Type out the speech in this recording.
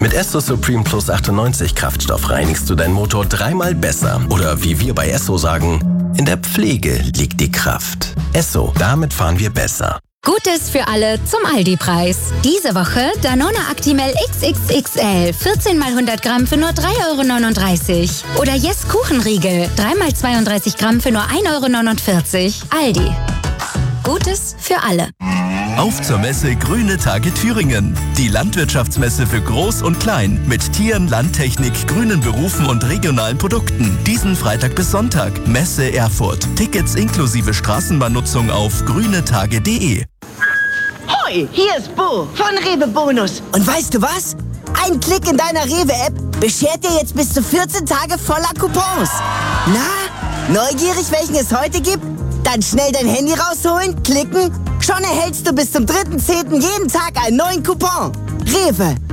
Mit Esso Supreme Plus 98 Kraftstoff reinigst du deinen Motor 3-mal besser. Oder wie wir bei Esso sagen, in der Pflege liegt die Kraft. Esso, damit fahren wir besser. Gutes für alle zum Aldi-Preis. Diese Woche Danone Actimel XXXL 14 mal 100 Gramm für nur 3,39 €. Oder Yes Kuchenriegel 3 mal 32 Gramm für nur 1,49 €. Aldi. Gutes für alle. Auf zur Messe Grüne Tage Thüringen. Die Landwirtschaftsmesse für Groß und Klein mit Tieren, Landtechnik, grünen Berufen und regionalen Produkten. Diesen Freitag bis Sonntag. Messe Erfurt. Tickets inklusive Straßenbahnnutzung auf grünetage.de. Hoi, hier ist Bo von Rewe Bonus. Und weißt du was? Ein Klick in deiner Rewe-App beschert dir jetzt bis zu 14 Tage voller Coupons. Na, neugierig, welchen es heute gibt? Dann schnell dein Handy rausholen, klicken. Schon erhältst du bis zum 3.10. jeden Tag einen neuen Coupon. Rewe,